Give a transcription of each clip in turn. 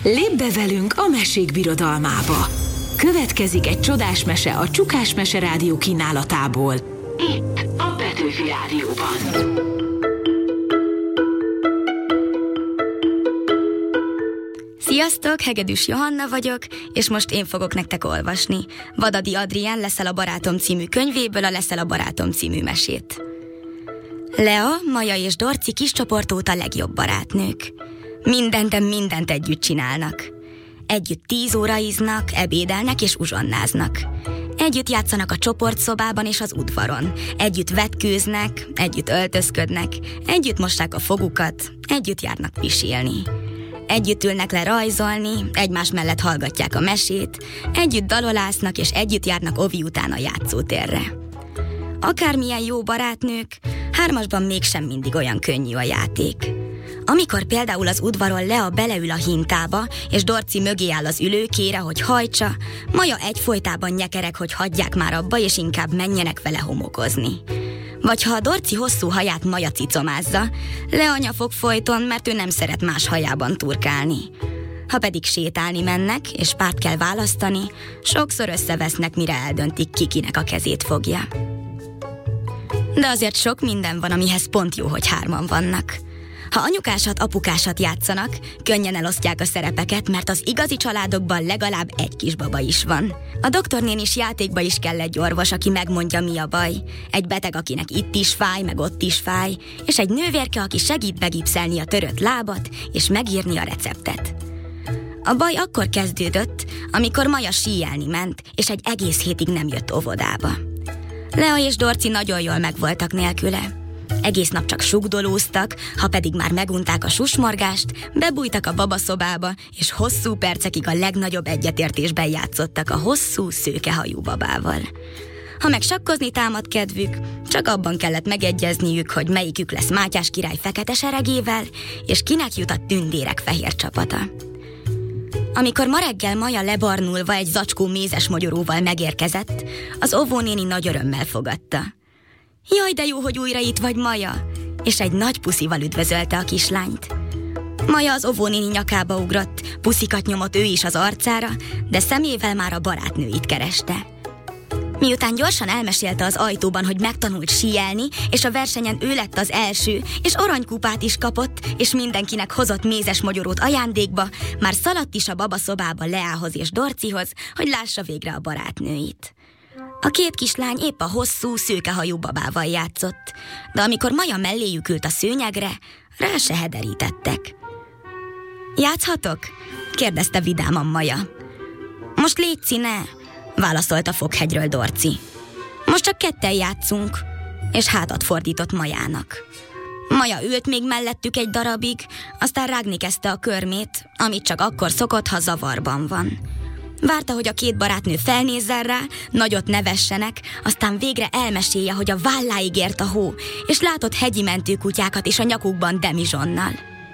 Lépj be velünk a mesék birodalmába. Következik egy csodás mese a Csukás Mese Rádió kínálatából. Itt a Petőfi Rádióban. Sziasztok, Hegedűs Johanna vagyok, és most én fogok nektek olvasni Vadadi Adrián Leszel a barátom című könyvéből a Leszel a barátom című mesét. Lea, Maja és Dorci kis csoport óta legjobb barátnők. Mindent együtt csinálnak. Együtt 10 óra izznak, ebédelnek és uzsonnáznak. Együtt játszanak a csoportszobában és az udvaron. Együtt vetkőznek, együtt öltözködnek, együtt mossák a fogukat, együtt járnak pisilni. Együtt ülnek le rajzolni, egymás mellett hallgatják a mesét, együtt dalolásznak és együtt járnak ovi után a játszótérre. Akármilyen jó barátnők, hármasban mégsem mindig olyan könnyű a játék. Amikor például az udvaron Lea beleül a hintába, és Dorci mögé áll az ülőkére, hogy hajtsa, Maja egyfolytában nyekereg, hogy hagyják már abba, és inkább menjenek vele homokozni. Vagy ha a Dorci hosszú haját Maja cicomázza, Lea nyafog folyton, mert ő nem szeret más hajában turkálni. Ha pedig sétálni mennek, és párt kell választani, sokszor összevesznek, mire eldöntik, kinek a kezét fogja. De azért sok minden van, amihez pont jó, hogy hárman vannak. Ha anyukásat, apukásat játszanak, könnyen elosztják a szerepeket, mert az igazi családokban legalább egy kisbaba is van. A doktornénis játékba is kell egy orvos, aki megmondja, mi a baj. Egy beteg, akinek itt is fáj, meg ott is fáj, és egy nővérke, aki segít begipszelni a törött lábat, és megírni a receptet. A baj akkor kezdődött, amikor Maja síelni ment, és egy egész hétig nem jött óvodába. Lea és Dorci nagyon jól megvoltak nélküle. Egész nap csak sugdolóztak, ha pedig már megunták a susmorgást, bebújtak a babaszobába, és hosszú percekig a legnagyobb egyetértésben játszottak a hosszú, szőkehajú babával. Ha meg sakkozni támad kedvük, csak abban kellett megegyezniük, hogy melyikük lesz Mátyás király fekete seregével, és kinek jut a tündérek fehér csapata. Amikor ma reggel Maja lebarnulva egy zacskó mézes mogyoróval megérkezett, az óvónéni nagy örömmel fogadta. Jaj, de jó, hogy újra itt vagy, Maja! És egy nagy puszival üdvözölte a kislányt. Maja az óvónéni nyakába ugrott, puszikat nyomott ő is az arcára, de szemével már a barátnőit kereste. Miután gyorsan elmesélte az ajtóban, hogy megtanult síelni, és a versenyen ő lett az első, és aranykupát is kapott, és mindenkinek hozott mézes mogyorót ajándékba, már szaladt is a babaszobába Leához és Dorcihoz, hogy lássa végre a barátnőit. A két kislány épp a hosszú, szőkehajú babával játszott, de amikor Maja melléjük ült a szőnyegre, rá se hederítettek. Játszhatok? Kérdezte vidáman Maja. Most létszi, ne? Válaszolta Fokhegyről Dorci. Most csak ketten játszunk, és hátat fordított Majának. Maja ült még mellettük egy darabig, aztán rágni kezdte a körmét, amit csak akkor szokott, ha zavarban van. Várta, hogy a két barátnő felnézzen rá, nagyot nevessenek, aztán végre elmesélje, hogy a válláig ért a hó, és látott hegyi mentőkutyákat is a nyakukban demizsonnal.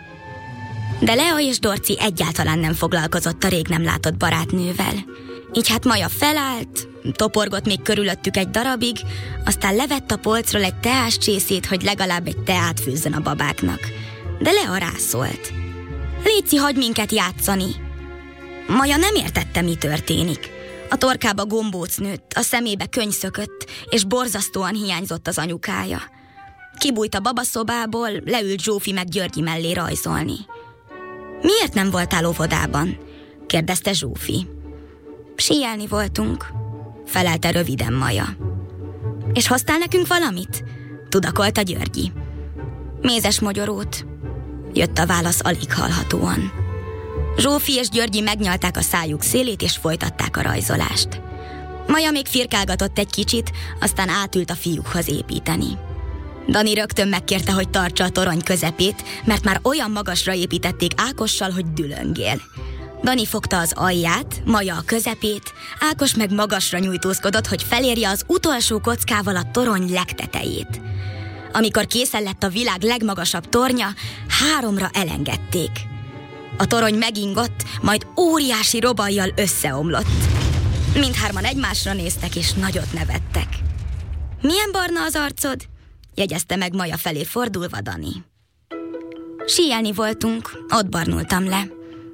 De Lea és Dorci egyáltalán nem foglalkozott a rég nem látott barátnővel. Így hát Maja felállt, toporgott még körülöttük egy darabig, aztán levett a polcról egy teáscsészét, hogy legalább egy teát főzzön a babáknak. De Lea rászólt. Léci, hagyj minket játszani! Maja nem értette, mi történik. A torkába gombóc nőtt, a szemébe könny szökött, és borzasztóan hiányzott az anyukája. Kibújt a babaszobából, leült Zsófi meg Györgyi mellé rajzolni. Miért nem voltál óvodában? Kérdezte Zsófi. Síelni voltunk, felelte röviden Maja. És hoztál nekünk valamit? Tudakolta Györgyi. Mézes mogyorót, jött a válasz alig hallhatóan. Zsófi és Györgyi megnyalták a szájuk szélét, és folytatták a rajzolást. Maja még firkálgatott egy kicsit, aztán átült a fiúkhoz építeni. Dani rögtön megkérte, hogy tartsa a torony közepét, mert már olyan magasra építették Ákossal, hogy dülöngél. Dani fogta az alját, Maja a közepét, Ákos meg magasra nyújtózkodott, hogy felérje az utolsó kockával a torony legtetejét. Amikor készen lett a világ legmagasabb tornya, 3-ra elengedték. A torony megingott, majd óriási robajjal összeomlott. Mindhárman egymásra néztek, és nagyot nevettek. Milyen barna az arcod? Jegyezte meg Maja felé fordulva Dani. Síelni voltunk, ott barnultam le.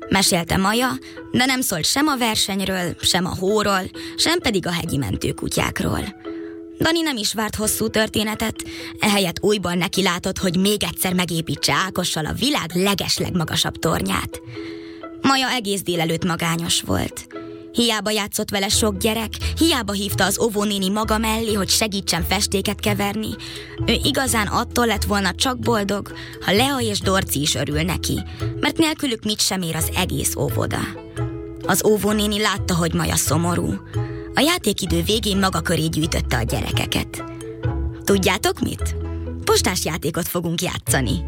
Mesélte Maja, de nem szólt sem a versenyről, sem a hóról, sem pedig a hegyi mentőkutyákról. Dani nem is várt hosszú történetet, ehelyett újból neki látott, hogy még egyszer megépítse Ákossal a világ legeslegmagasabb tornyát. Maja egész délelőtt magányos volt. Hiába játszott vele sok gyerek, hiába hívta az óvónéni maga mellé, hogy segítsen festéket keverni. Ő igazán attól lett volna csak boldog, ha Lea és Dorci is örül neki, mert nélkülük mit sem ér az egész óvoda. Az óvónéni látta, hogy Maja szomorú. A játékidő végén maga köré gyűjtötte a gyerekeket. Tudjátok mit? Postás játékot fogunk játszani.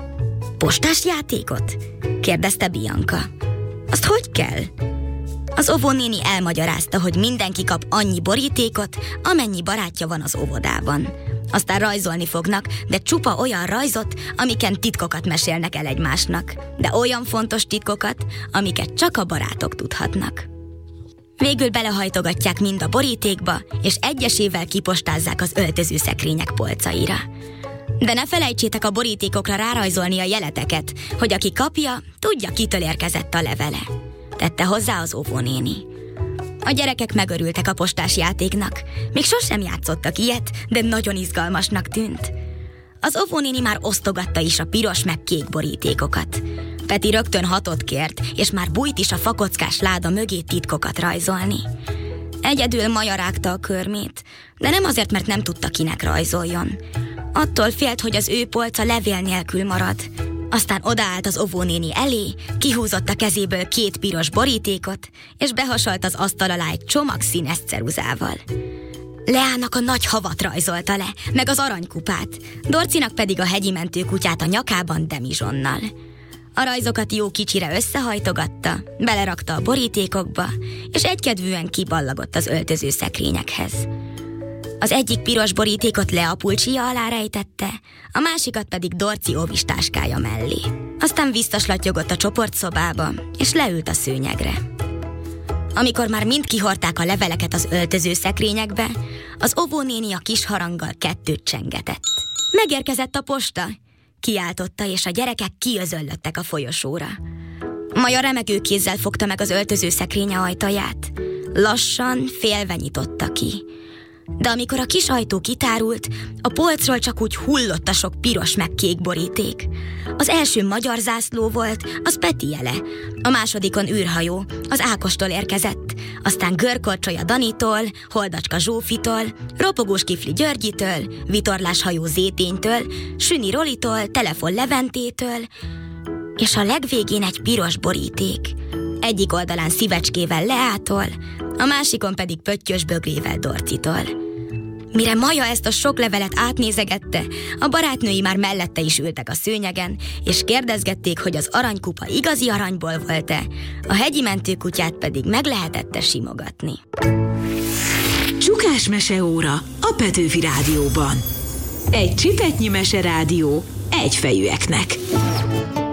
Postás játékot? Kérdezte Bianca. Azt hogy kell? Az óvónéni elmagyarázta, hogy mindenki kap annyi borítékot, amennyi barátja van az óvodában. Aztán rajzolni fognak, de csupa olyan rajzot, amiken titkokat mesélnek el egymásnak. De olyan fontos titkokat, amiket csak a barátok tudhatnak. Végül belehajtogatják mind a borítékba, és egyesével kipostázzák az öltözőszekrények polcaira. De ne felejtsétek a borítékokra rárajzolni a jeleteket, hogy aki kapja, tudja, kitől érkezett a levele. Tette hozzá az óvónéni. A gyerekek megörültek a postás játéknak. Még sosem játszottak ilyet, de nagyon izgalmasnak tűnt. Az óvónéni már osztogatta is a piros meg kék borítékokat. Peti rögtön 6-ot kért, és már bújt is a fakockás láda mögé titkokat rajzolni. Egyedül Maja rágta a körmét, de nem azért, mert nem tudta, kinek rajzoljon. Attól félt, hogy az ő polca levél nélkül marad. Aztán odaállt az óvónéni elé, kihúzott a kezéből 2 piros borítékot, és behasalt az asztal alá egy csomag színes ceruzával. Leának a nagy havat rajzolta le, meg az aranykupát, Dorcinak pedig a hegyi mentőkutyát a nyakában demizsonnal. A rajzokat jó kicsire összehajtogatta, belerakta a borítékokba, és egykedvűen kiballagott az öltözőszekrényekhez. Az egyik piros borítékot Lea pulcsia alá rejtette, a másikat pedig Dorci óvistáskája mellé. Aztán visszaslatyogott a csoportszobába, és leült a szőnyegre. Amikor már mind kihordták a leveleket az öltözőszekrényekbe, az óvónéni a kis haranggal 2 csengetett. Megérkezett a posta! Kiáltotta, és a gyerekek kiözöllöttek a folyosóra. Maja remegő kézzel fogta meg az öltözőszekrénye ajtaját. Lassan, félve nyitotta ki. De amikor a kis ajtó kitárult, a polcról csak úgy hullott a sok piros meg kék boríték. Az első magyar zászló volt, az Peti jele. A másodikon űrhajó, az Ákostól érkezett. Aztán görkorcsolya Danitól, Holdacska Zsófitól, ropogós kifli Györgyitől, vitorláshajó Zéténytől, Süni Rolitól, telefon Leventétől, és a legvégén egy piros boríték. Egyik oldalán szívecskével Leától, a másikon pedig pöttyös bögrével Dorcitól. Mire Maja ezt a sok levelet átnézegette, a barátnői már mellette is ültek a szőnyegen, és kérdezgették, hogy az aranykupa igazi aranyból volt-e, a hegyi mentőkutyát pedig meg lehetett-e simogatni. Csukás meseóra a Petőfi Rádióban. Egy csipetnyi meserádió egyfejűeknek.